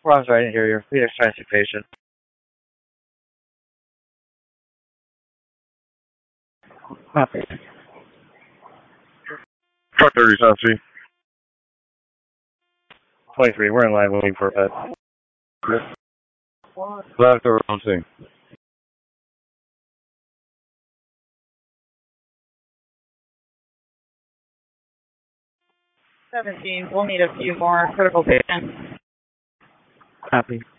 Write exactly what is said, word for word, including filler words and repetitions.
Ron's right in here. Your Phoenix Transit patient. Copy. Truck thirty, South Sea. twenty-three, we're in line waiting for a Yep. Last around scene. seventeen, we'll need a few more critical patients. Copy.